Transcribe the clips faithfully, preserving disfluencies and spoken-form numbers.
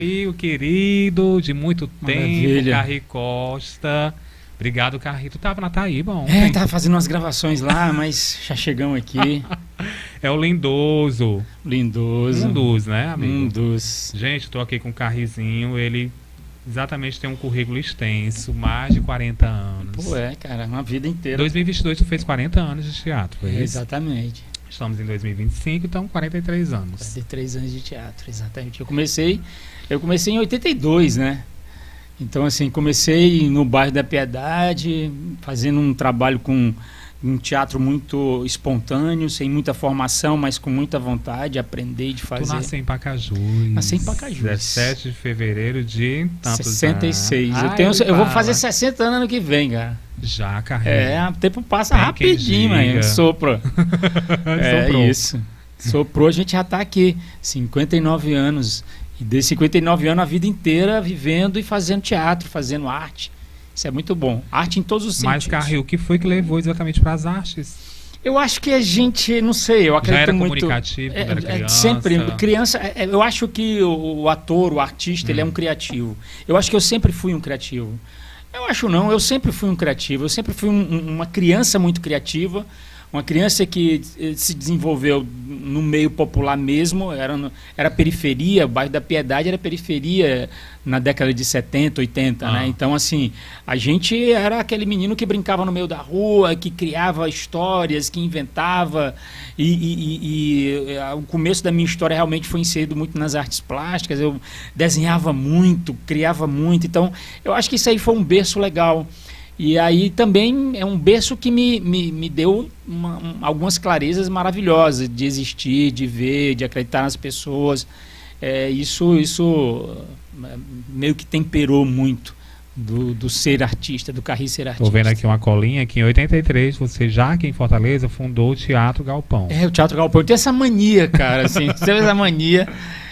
E o querido de muito Maravilha. tempo, Carri Costa. Obrigado, Carri. Tu tava na Taíba ontem. É, tava fazendo umas gravações lá, mas já chegamos aqui. É o Lindoso. Lindoso. Um dos, né, amigo? Um dos. Gente, tô aqui com o Carrizinho. Ele exatamente tem um currículo extenso, mais de quarenta anos. Pô, é, cara, uma vida inteira. dois mil e vinte e dois tu fez quarenta anos de teatro, foi É, isso? exatamente. Estamos em dois mil e vinte e cinco, então quarenta e três anos. quarenta e três anos de teatro, exatamente. Eu comecei, eu comecei em oitenta e dois, né? Então, assim, comecei no bairro da Piedade, fazendo um trabalho com um teatro muito espontâneo, sem muita formação, mas com muita vontade de aprender, de fazer. Tu nasceu em Pacajus. Nasci em Pacajus. dezessete de fevereiro de tantos sessenta e seis. anos. Eu, tenho, Ai, eu vou fala. fazer sessenta anos ano que vem, cara. Já, Carri. É, o tempo passa Tem quem rapidinho, diga. mano. Sopra. É Soprou. isso. Soprou, a gente já tá aqui. cinquenta e nove anos. E desses cinquenta e nove anos, a vida inteira vivendo e fazendo teatro, fazendo arte. Isso é muito bom. Arte em todos os Mas, sentidos. Carri, o que foi que levou exatamente para as artes? Eu acho que a gente, não sei, eu acredito Já era muito. comunicativo quando É, era é, criança? sempre, criança, é, eu acho que o, o ator, o artista, Hum. ele é um criativo. Eu acho que eu sempre fui um criativo. Eu acho não, eu sempre fui um criativo. Eu sempre fui um- um- uma criança muito criativa. Uma criança que eh, se desenvolveu no meio popular mesmo, era, no- era periferia, o bairro da Piedade era periferia na década de setenta, oitenta, Ah. né? Então, assim, a gente era aquele menino que brincava no meio da rua, que criava histórias, que inventava, e, e- e- e, eh, o começo da minha história realmente foi inserido muito nas artes plásticas, eu desenhava muito, criava muito, então eu acho que isso aí foi um berço legal. E aí também é um berço que me, me, me deu uma- um- algumas clarezas maravilhosas de existir, de ver, de acreditar nas pessoas. É, isso isso é, meio que temperou muito do, do ser artista, do Carri ser artista. Tô vendo aqui uma colinha que em oitenta e três, você já aqui em Fortaleza fundou o Teatro Galpão. É, o Teatro Galpão. Eu tenho essa mania, cara, assim, tem essa mania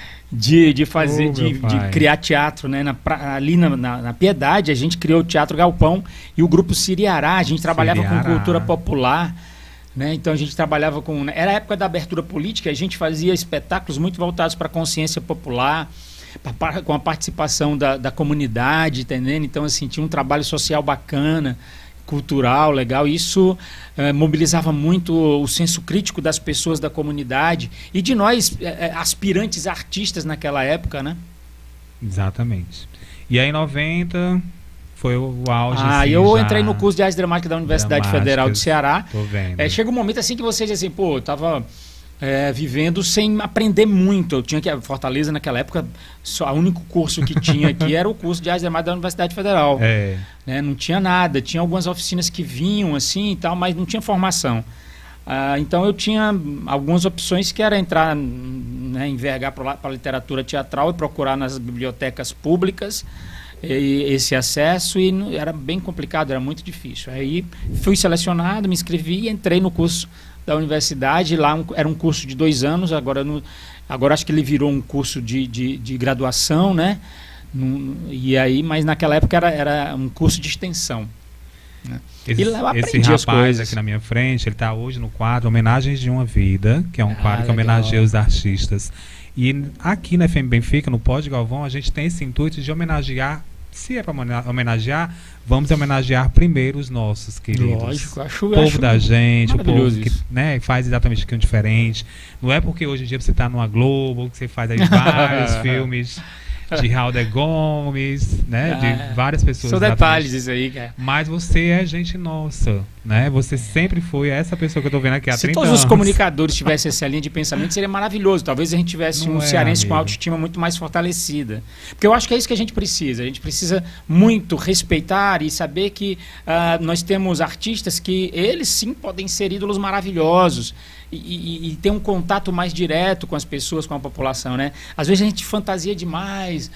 de, de fazer, Oh, de, meu de pai. criar teatro, né? Na pra- ali na, na, na Piedade, a gente criou o Teatro Galpão e o Grupo Siriará, a gente trabalhava Siriará. com cultura popular, né? Então a gente trabalhava com... Era a época da abertura política, a gente fazia espetáculos muito voltados para a consciência popular, pra- pra- com a participação da, da comunidade, entendendo? Então, assim, tinha um trabalho social bacana, cultural, legal. Isso eh, mobilizava muito o senso crítico das pessoas da comunidade e de nós, eh, eh, aspirantes artistas naquela época, né? Exatamente. E aí em noventa foi o auge. Ah, assim, eu já entrei no curso de Artes Dramáticas da Universidade Dramáticas. Federal do Ceará. Tô vendo. É, chega um momento assim que você diz assim, pô, eu tava é, vivendo sem aprender muito. Eu tinha que Fortaleza naquela época, só o único curso que tinha aqui era o curso de Artes Dramáticas da Universidade Federal. É. Né? Não tinha nada, tinha algumas oficinas que vinham assim e tal, mas não tinha formação. Ah, então eu tinha algumas opções que era entrar, né, envergar para a literatura teatral e procurar nas bibliotecas públicas e- esse acesso, e não- era bem complicado, era muito difícil. Aí fui selecionado, me inscrevi e entrei no curso da universidade. Lá um- era um curso de dois anos, agora, no, agora acho que ele virou um curso de, de, de graduação, né? Num- e aí, mas naquela época era, era um curso de extensão. Né? Esse, E lá eu esse aprendi as rapaz coisas. aqui na minha frente, ele está hoje no quadro Homenagens de uma Vida, que é um Ah, quadro que legal. homenageia os artistas. E aqui na F M Benfica, no Pod Galvão, a gente tem esse intuito de homenagear. Se é para homenagear, vamos homenagear primeiro os nossos queridos. Lógico, acho, O povo acho da gente, o povo maravilhoso que, isso. né, faz exatamente aquilo diferente. Não é porque hoje em dia você está numa Globo, que você faz aí vários filmes de Raul de Gomes, né, de Ah, várias pessoas. São exatamente. detalhes isso aí, cara. Mas você é gente nossa, né? Você sempre foi essa pessoa que eu tô vendo aqui há Se trinta todos anos. os comunicadores tivessem essa linha de pensamento, seria maravilhoso. Talvez a gente tivesse Não um é, cearense com amigo. autoestima muito mais fortalecida. Porque eu acho que é isso que a gente precisa. A gente precisa muito respeitar e saber que ah, nós temos artistas que eles sim podem ser ídolos maravilhosos. E, e, e ter um contato mais direto com as pessoas, com a população, né? Às vezes a gente fantasia demais,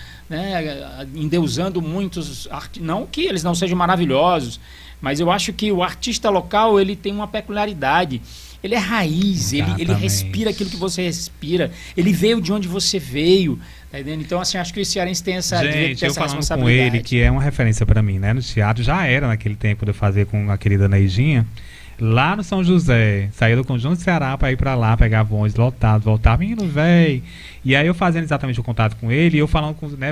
né? Endeusando muitos artistas. Não que eles não sejam maravilhosos, mas eu acho que o artista local ele tem uma peculiaridade. Ele é raiz, ele, ele Exatamente. respira aquilo que você respira, ele veio de onde você veio, tá entendendo? Então, assim, acho que o cearense tem essa, Gente, tem eu essa falando com responsabilidade. ele, que é uma referência pra mim, né? No teatro, já era naquele tempo de eu fazer com a querida Neidinha. lá no São José, saía do Conjunto Ceará para ir para lá, pegava ônibus lotado, voltava, menino, véi. E aí eu fazendo exatamente o contato com ele, e eu falando com, né,